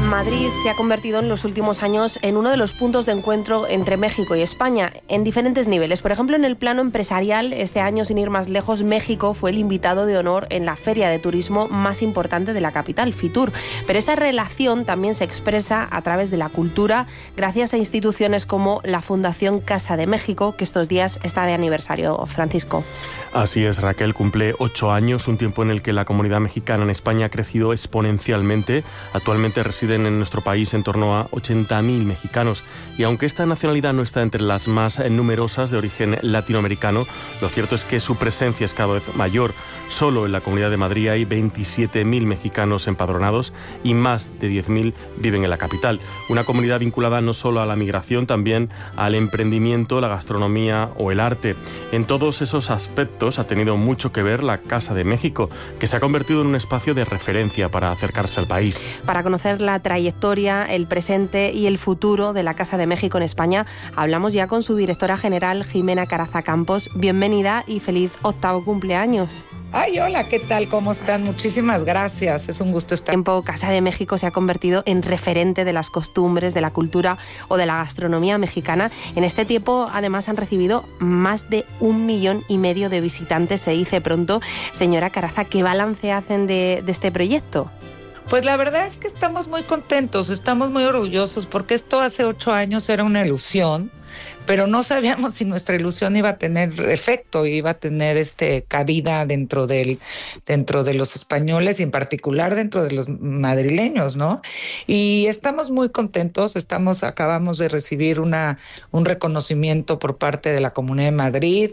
Madrid se ha convertido en los últimos años en uno de los puntos de encuentro entre México y España en diferentes niveles. Por ejemplo, en el plano empresarial, este año, sin ir más lejos, México fue el invitado de honor en la feria de turismo más importante de la capital, Fitur. Pero esa relación también se expresa a través de la cultura, gracias a instituciones como la Fundación Casa de México, que estos días está de aniversario. Francisco. Así es, Raquel, cumple 8 años, un tiempo en el que la comunidad mexicana en España ha crecido exponencialmente. Actualmente residen en nuestro país en torno a 80.000 mexicanos. Y aunque esta nacionalidad no está entre las más numerosas de origen latinoamericano, lo cierto es que su presencia es cada vez mayor. Solo en la Comunidad de Madrid hay 27.000 mexicanos empadronados y más de 10.000 viven en la capital. Una comunidad vinculada no solo a la migración, también al emprendimiento, la gastronomía o el arte. En todos esos aspectos ha tenido mucho que ver la Casa de México, que se ha convertido en un espacio de referencia para acercarse al país. Para conocer la trayectoria, el presente y el futuro de la Casa de México en España, hablamos ya con su directora general, Jimena Caraza Campos. Bienvenida y feliz 8º cumpleaños. Ay, hola, ¿qué tal? ¿Cómo están? Muchísimas gracias, es un gusto estar. Casa de México se ha convertido en referente de las costumbres, de la cultura o de la gastronomía mexicana. En este tiempo, además, han recibido más de 1,5 millones de visitantes, se dice pronto. Señora Caraza, ¿qué balance hacen de este proyecto? Pues la verdad es que estamos muy contentos, estamos muy orgullosos, porque esto hace 8 años era una ilusión, pero no sabíamos si nuestra ilusión iba a tener efecto, iba a tener cabida dentro de los españoles y en particular dentro de los madrileños, ¿no? Y estamos muy contentos, acabamos de recibir un reconocimiento por parte de la Comunidad de Madrid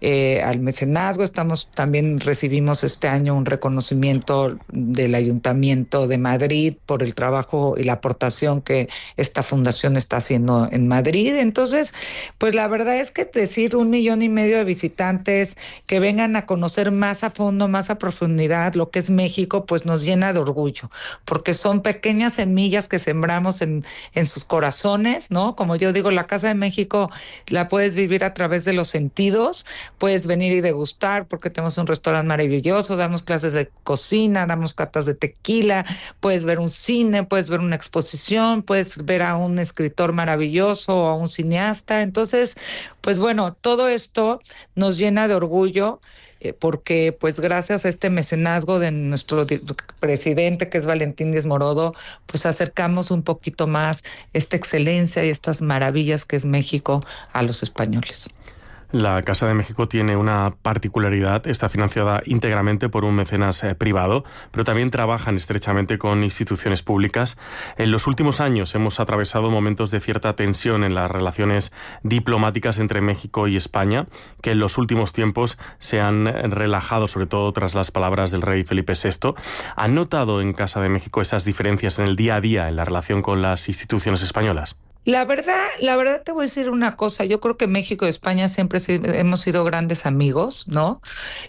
al mecenazgo. También recibimos este año un reconocimiento del Ayuntamiento de Madrid por el trabajo y la aportación que esta fundación está haciendo en Madrid. Entonces, pues la verdad es que decir 1,5 millones de visitantes que vengan a conocer más a fondo, más a profundidad lo que es México, pues nos llena de orgullo, porque son pequeñas semillas que sembramos en sus corazones, ¿no? Como yo digo, la Casa de México la puedes vivir a través de los sentidos, puedes venir y degustar porque tenemos un restaurante maravilloso, damos clases de cocina, damos catas de tequila, puedes ver un cine, puedes ver una exposición, puedes ver a un escritor maravilloso o a un cineasta. Entonces, pues bueno, todo esto nos llena de orgullo porque pues gracias a este mecenazgo de nuestro presidente, que es Valentín Díaz Morodo, pues acercamos un poquito más esta excelencia y estas maravillas que es México a los españoles. La Casa de México tiene una particularidad, está financiada íntegramente por un mecenas privado, pero también trabajan estrechamente con instituciones públicas. En los últimos años hemos atravesado momentos de cierta tensión en las relaciones diplomáticas entre México y España, que en los últimos tiempos se han relajado, sobre todo tras las palabras del rey Felipe VI. ¿Han notado en Casa de México esas diferencias en el día a día en la relación con las instituciones españolas? La verdad te voy a decir una cosa. Yo creo que México y España siempre hemos sido grandes amigos, ¿no?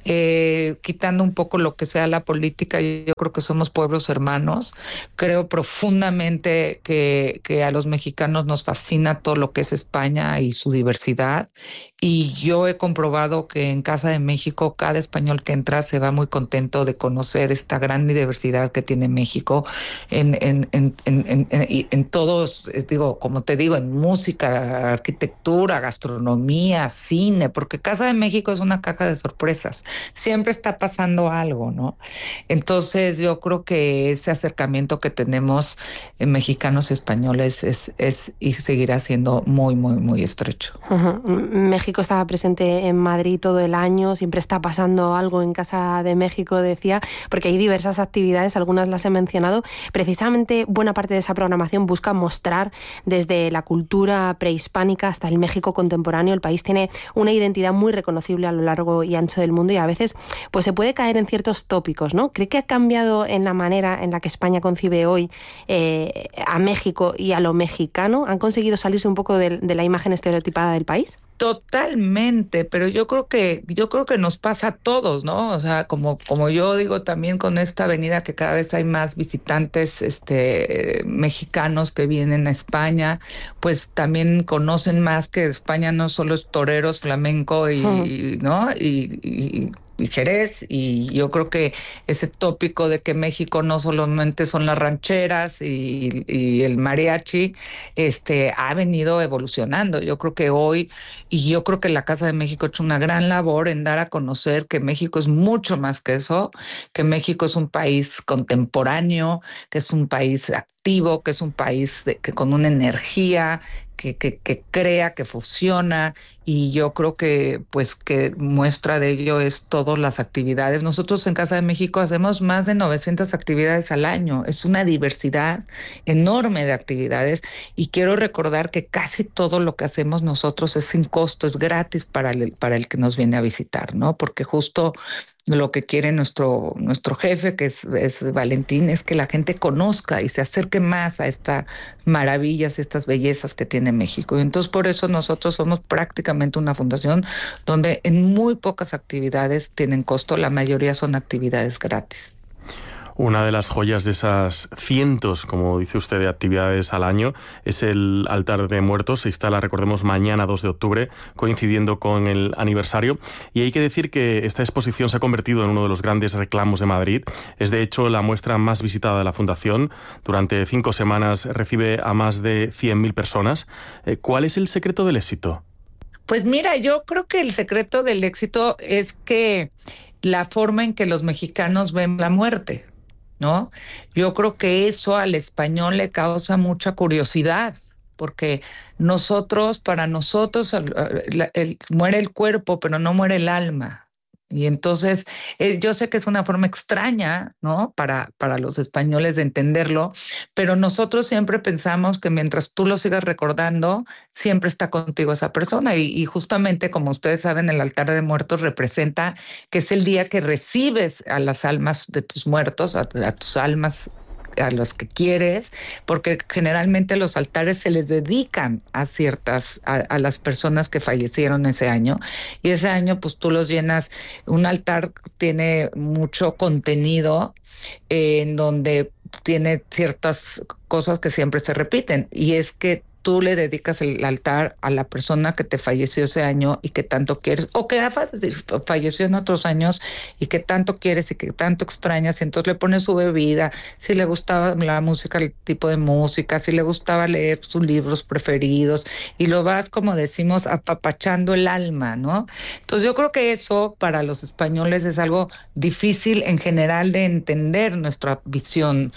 Quitando un poco lo que sea la política, yo creo que somos pueblos hermanos. Creo profundamente que a los mexicanos nos fascina todo lo que es España y su diversidad. Y yo he comprobado que en Casa de México cada español que entra se va muy contento de conocer esta gran diversidad que tiene México en todos, digo, como te digo, en música, arquitectura, gastronomía, cine, porque Casa de México es una caja de sorpresas. Siempre está pasando algo, ¿no? Entonces yo creo que ese acercamiento que tenemos en mexicanos y españoles es y seguirá siendo muy, muy, muy estrecho. México estaba presente en Madrid todo el año, siempre está pasando algo en Casa de México, decía, porque hay diversas actividades, algunas las he mencionado. Precisamente buena parte de esa programación busca mostrar desde la cultura prehispánica hasta el México contemporáneo. El país tiene una identidad muy reconocible a lo largo y ancho del mundo y a veces pues se puede caer en ciertos tópicos, ¿no? ¿Cree que ha cambiado en la manera en la que España concibe hoy a México y a lo mexicano? ¿Han conseguido salirse un poco de la imagen estereotipada del país? Totalmente, pero yo creo que nos pasa a todos, ¿no? O sea, como yo digo también con esta avenida que cada vez hay más visitantes mexicanos que vienen a España, pues también conocen más que España no solo es toreros, flamenco y ¿no? Y Jerez, y yo creo que ese tópico de que México no solamente son las rancheras y el mariachi, ha venido evolucionando. Yo creo que hoy, y yo creo que la Casa de México ha hecho una gran labor en dar a conocer que México es mucho más que eso, que México es un país contemporáneo, que es un país activo, que es un país que con una energía, que crea, que fusiona, y yo creo que pues que muestra de ello es todas las actividades. Nosotros en Casa de México hacemos más de 900 actividades al año, es una diversidad enorme de actividades, y quiero recordar que casi todo lo que hacemos nosotros es sin costo, es gratis para el que nos viene a visitar, ¿no? Porque justo lo que quiere nuestro jefe, que es Valentín, es que la gente conozca y se acerque más a estas maravillas, estas bellezas que tiene México. Y entonces por eso nosotros somos prácticamente una fundación donde en muy pocas actividades tienen costo, la mayoría son actividades gratis. Una de las joyas de esas cientos, como dice usted, de actividades al año es el altar de muertos. Se instala, recordemos, mañana 2 de octubre, coincidiendo con el aniversario. Y hay que decir que esta exposición se ha convertido en uno de los grandes reclamos de Madrid. Es, de hecho, la muestra más visitada de la Fundación. Durante 5 semanas recibe a más de 100.000 personas. ¿Cuál es el secreto del éxito? Pues mira, yo creo que el secreto del éxito es que la forma en que los mexicanos ven la muerte, ¿no? Yo creo que eso al español le causa mucha curiosidad, porque para nosotros, muere el cuerpo, pero no muere el alma. Y entonces, yo sé que es una forma extraña, ¿no? Para los españoles de entenderlo, pero nosotros siempre pensamos que mientras tú lo sigas recordando, siempre está contigo esa persona. Y justamente, como ustedes saben, el altar de muertos representa que es el día que recibes a las almas de tus muertos, a tus almas, a los que quieres, porque generalmente los altares se les dedican a las personas que fallecieron ese año, y ese año pues tú los llenas. Un altar tiene mucho contenido, en donde tiene ciertas cosas que siempre se repiten, y es que tú le dedicas el altar a la persona que te falleció ese año y que tanto quieres, o que falleció en otros años y que tanto quieres y que tanto extrañas, y entonces le pones su bebida, si le gustaba la música, el tipo de música, si le gustaba leer sus libros preferidos, y lo vas, como decimos, apapachando el alma, ¿no? Entonces yo creo que eso para los españoles es algo difícil en general de entender nuestra visión.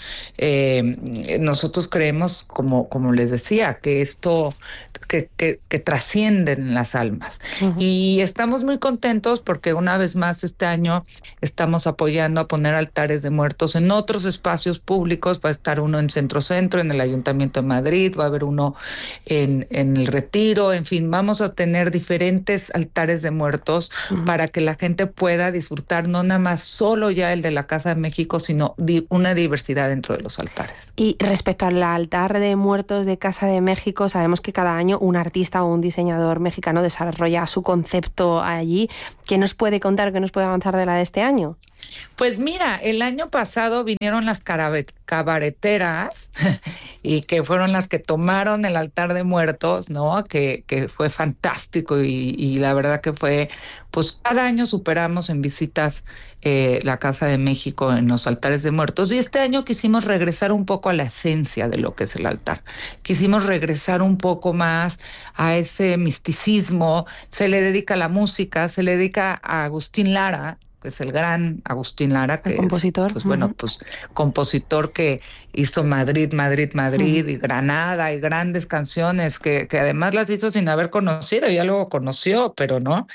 Nosotros creemos, como les decía, que esto que trascienden las almas. Uh-huh. Y estamos muy contentos porque una vez más este año estamos apoyando a poner altares de muertos en otros espacios públicos. Va a estar uno en Centro, en el Ayuntamiento de Madrid, va a haber uno en el Retiro, en fin, vamos a tener diferentes altares de muertos, uh-huh, para que la gente pueda disfrutar no nada más solo ya el de la Casa de México, sino una diversidad dentro de los altares. Y respecto al altar de muertos de Casa de México, sabemos que cada año un artista o un diseñador mexicano desarrolla su concepto allí. ¿Qué nos puede contar, qué nos puede avanzar de la de este año? Pues mira, el año pasado vinieron las cabareteras y que fueron las que tomaron el altar de muertos, ¿no? Que fue fantástico, y la verdad que fue, pues cada año superamos en visitas la Casa de México en los altares de muertos, y este año quisimos regresar un poco a la esencia de lo que es el altar. Quisimos regresar un poco más a ese misticismo. Se le dedica la música, se le dedica a Agustín Lara, que es el gran Agustín Lara, que el compositor. es, pues bueno, pues compositor que hizo Madrid, y Granada, y grandes canciones que además las hizo sin haber conocido, ya luego conoció, pero no.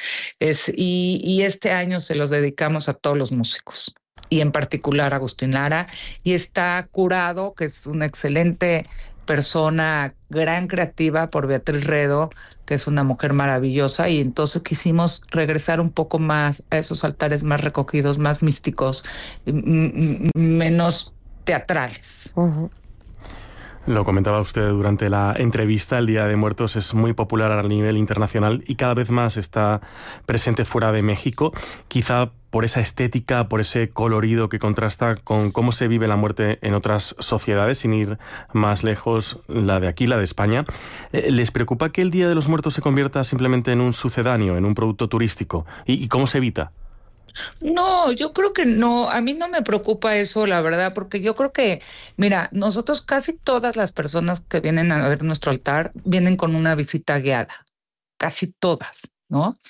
Y este año se los dedicamos a todos los músicos, y en particular a Agustín Lara, y está curado, que es una excelente persona, gran creativa, por Beatriz Redo, que es una mujer maravillosa, y entonces quisimos regresar un poco más a esos altares más recogidos, más místicos, menos teatrales. Uh-huh. Lo comentaba usted durante la entrevista, el Día de Muertos es muy popular a nivel internacional y cada vez más está presente fuera de México, quizá por esa estética, por ese colorido que contrasta con cómo se vive la muerte en otras sociedades, sin ir más lejos, la de aquí, la de España. ¿Les preocupa que el Día de los Muertos se convierta simplemente en un sucedáneo, en un producto turístico? ¿Y cómo se evita? No, yo creo que no, a mí no me preocupa eso, la verdad, porque yo creo que, mira, nosotros casi todas las personas que vienen a ver nuestro altar vienen con una visita guiada, casi todas, ¿no?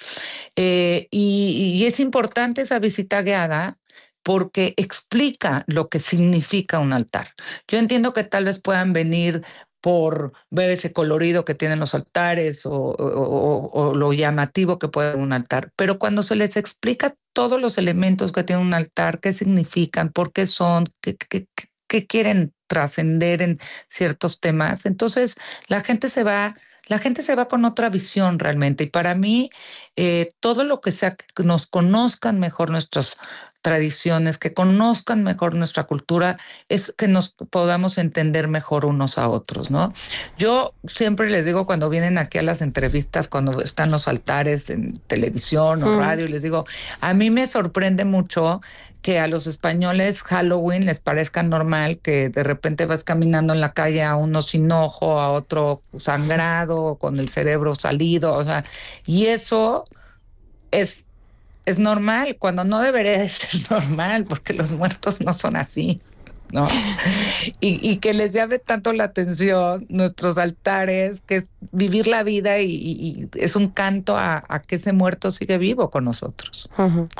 Y es importante esa visita guiada porque explica lo que significa un altar. Yo entiendo que tal vez puedan venir por ver ese colorido que tienen los altares o lo llamativo que puede ser un altar, pero cuando se les explica todos los elementos que tiene un altar, qué significan, por qué son, qué quieren trascender en ciertos temas, entonces la gente se va con otra visión realmente. Y para mí, todo lo que sea que nos conozcan mejor nuestras tradiciones, que conozcan mejor nuestra cultura, es que nos podamos entender mejor unos a otros, ¿no? Yo siempre les digo cuando vienen aquí a las entrevistas, cuando están los altares en televisión o radio, les digo, a mí me sorprende mucho que a los españoles Halloween les parezca normal que de repente vas caminando en la calle a uno sin ojo, a otro sangrado, con el cerebro salido, o sea, y eso es normal, cuando no debería de ser normal, porque los muertos no son así, ¿no? Y que les llame tanto la atención nuestros altares, que es vivir la vida y es un canto a que ese muerto sigue vivo con nosotros.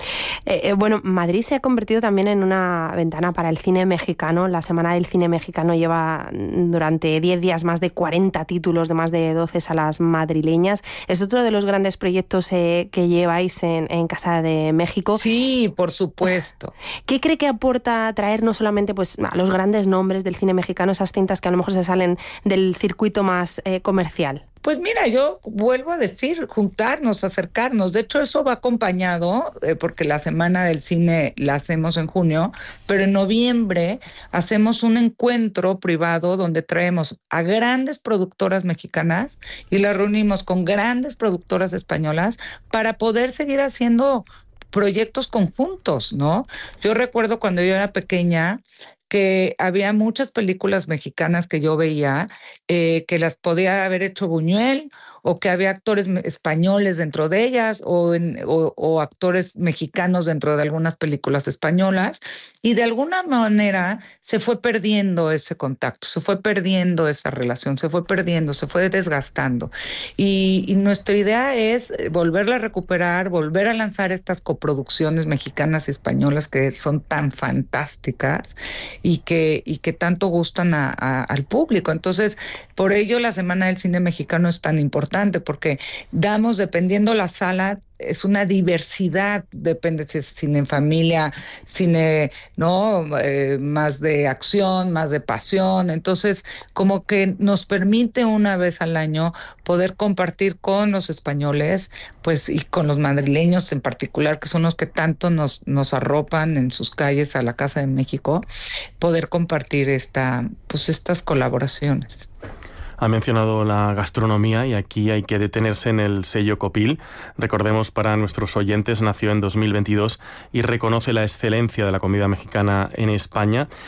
Bueno, Madrid se ha convertido también en una ventana para el cine mexicano. La Semana del Cine Mexicano lleva durante 10 días más de 40 títulos de más de 12 salas madrileñas. Es otro de los grandes proyectos que lleváis en Casa de México. Sí, por supuesto. ¿Qué cree que aporta traer no solamente pues, a los grandes nombres del cine mexicano, esas cintas que a lo mejor se salen del circuito más comercial? Pues mira, yo vuelvo a decir, juntarnos, acercarnos. De hecho, eso va acompañado, porque la Semana del Cine la hacemos en junio, pero en noviembre hacemos un encuentro privado donde traemos a grandes productoras mexicanas y las reunimos con grandes productoras españolas para poder seguir haciendo proyectos conjuntos, ¿no? Yo recuerdo cuando yo era pequeña que había muchas películas mexicanas que yo veía que las podía haber hecho Buñuel o que había actores españoles dentro de ellas o actores mexicanos dentro de algunas películas españolas y de alguna manera se fue perdiendo ese contacto, se fue perdiendo esa relación, se fue desgastando y nuestra idea es volverla a recuperar, volver a lanzar estas coproducciones mexicanas y españolas que son tan fantásticas y que tanto gustan al público. Entonces, por ello la Semana del Cine Mexicano es tan importante, porque damos, dependiendo la sala, es una diversidad, depende si es cine en familia, cine, ¿no? Más de acción, más de pasión. Entonces, como que nos permite una vez al año poder compartir con los españoles, pues, y con los madrileños en particular, que son los que tanto nos arropan en sus calles a la Casa de México, poder compartir estas colaboraciones. Ha mencionado la gastronomía y aquí hay que detenerse en el sello Copil. Recordemos para nuestros oyentes, nació en 2022 y reconoce la excelencia de la comida mexicana en España.